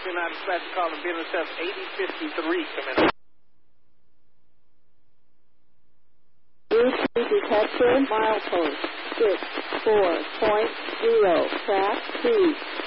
United Dispatch calling business test 8053 coming in. Route 3 detected, milepost 64.0, track 2.